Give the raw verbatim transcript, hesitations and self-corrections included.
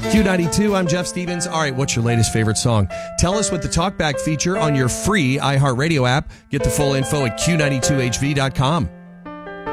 Q ninety-two, I'm Jeff Stevens. All right, what's your latest favorite song? Tell us with the TalkBack feature on your free iHeartRadio app. Get the full info at Q ninety-two H V dot com.